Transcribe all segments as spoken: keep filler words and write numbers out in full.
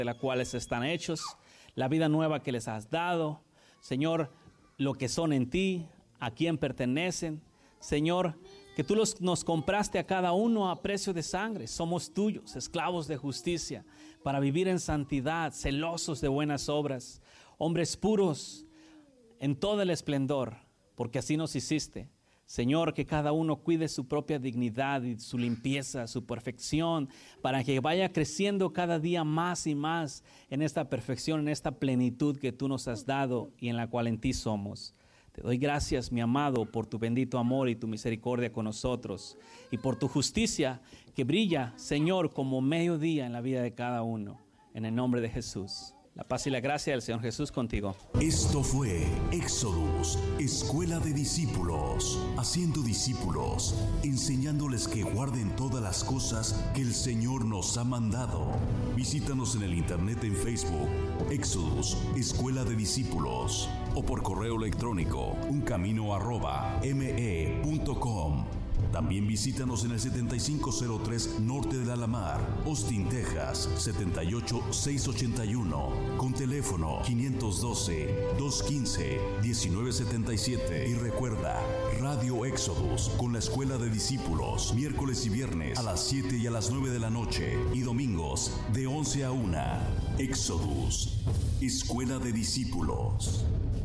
de la cuales están hechos, la vida nueva que les has dado, Señor, lo que son en ti, a quién pertenecen, Señor, que tú los, nos compraste a cada uno a precio de sangre. Somos tuyos, esclavos de justicia, para vivir en santidad, celosos de buenas obras, hombres puros en todo el esplendor, porque así nos hiciste. Señor, que cada uno cuide su propia dignidad y su limpieza, su perfección, para que vaya creciendo cada día más y más en esta perfección, en esta plenitud que tú nos has dado y en la cual en ti somos. Te doy gracias, mi amado, por tu bendito amor y tu misericordia con nosotros y por tu justicia que brilla, Señor, como mediodía en la vida de cada uno. En el nombre de Jesús. La paz y la gracia del Señor Jesús contigo. Esto fue Éxodus, Escuela de Discípulos, haciendo discípulos, enseñándoles que guarden todas las cosas que el Señor nos ha mandado. Visítanos en el internet en Facebook, Éxodus, Escuela de Discípulos, o por correo electrónico, uncamino arroba me punto com. También visítanos en el setenta y cinco cero tres Norte de Alamar, Austin, Texas, setenta y ocho mil seiscientos ochenta y uno, con teléfono quinientos doce, doscientos quince, diecinueve setenta y siete. Y recuerda, Radio Éxodus con la Escuela de Discípulos, miércoles y viernes a las siete y a las nueve de la noche, y domingos de once a una. Éxodus, Escuela de Discípulos.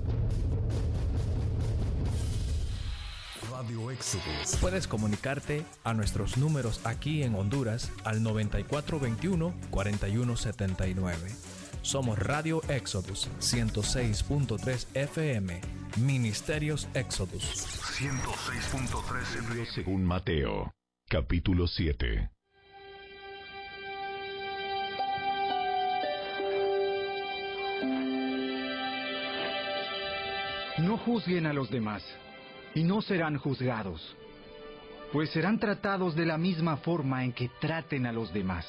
Radio Éxodus. Puedes comunicarte a nuestros números aquí en Honduras al noventa y cuatro veintiuno, cuarenta y uno setenta y nueve. Somos Radio Éxodus ciento seis punto tres F M, Ministerios Éxodus. ciento seis punto tres F M. Según Mateo, capítulo siete. No juzguen a los demás, y no serán juzgados, pues serán tratados de la misma forma en que traten a los demás.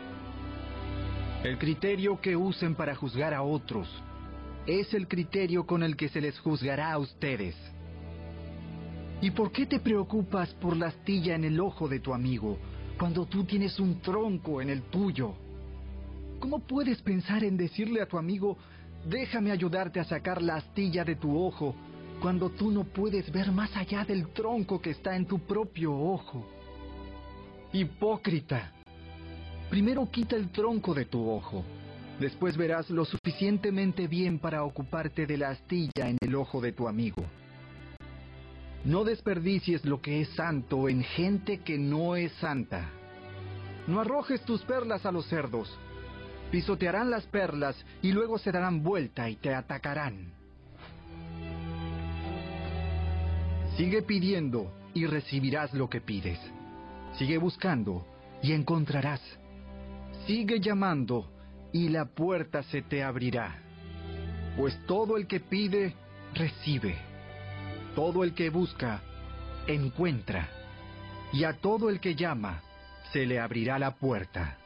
El criterio que usen para juzgar a otros es el criterio con el que se les juzgará a ustedes. ¿Y por qué te preocupas por la astilla en el ojo de tu amigo cuando tú tienes un tronco en el tuyo? ¿Cómo puedes pensar en decirle a tu amigo, déjame ayudarte a sacar la astilla de tu ojo, cuando tú no puedes ver más allá del tronco que está en tu propio ojo? Hipócrita. Primero quita el tronco de tu ojo. Después verás lo suficientemente bien para ocuparte de la astilla en el ojo de tu amigo. No desperdicies lo que es santo en gente que no es santa. No arrojes tus perlas a los cerdos. Pisotearán las perlas y luego se darán vuelta y te atacarán. Sigue pidiendo y recibirás lo que pides. Sigue buscando y encontrarás. Sigue llamando y la puerta se te abrirá. Pues todo el que pide, recibe. Todo el que busca, encuentra. Y a todo el que llama, se le abrirá la puerta.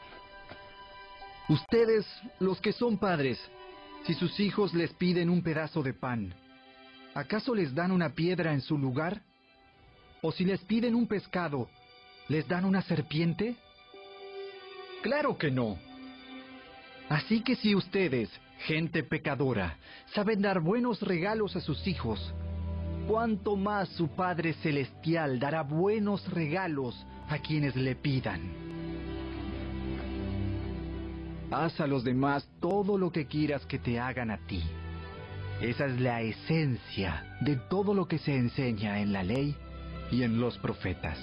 Ustedes, los que son padres, si sus hijos les piden un pedazo de pan, ¿acaso les dan una piedra en su lugar? ¿O si les piden un pescado, les dan una serpiente? ¡Claro que no! Así que si ustedes, gente pecadora, saben dar buenos regalos a sus hijos, ¿cuánto más su Padre Celestial dará buenos regalos a quienes le pidan? Haz a los demás todo lo que quieras que te hagan a ti. Esa es la esencia de todo lo que se enseña en la ley y en los profetas.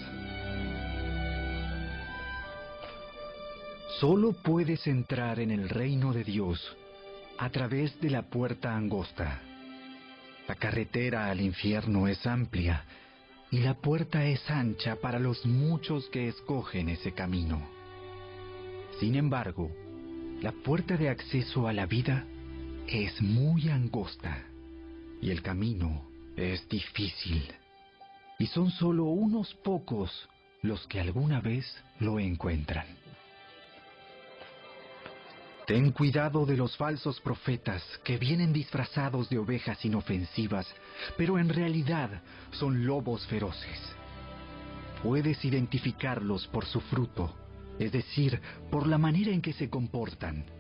Solo puedes entrar en el reino de Dios a través de la puerta angosta. La carretera al infierno es amplia y la puerta es ancha para los muchos que escogen ese camino. Sin embargo, la puerta de acceso a la vida es muy angosta y el camino es difícil. Y son solo unos pocos los que alguna vez lo encuentran. Ten cuidado de los falsos profetas que vienen disfrazados de ovejas inofensivas, pero en realidad son lobos feroces. Puedes identificarlos por su fruto, es decir, por la manera en que se comportan.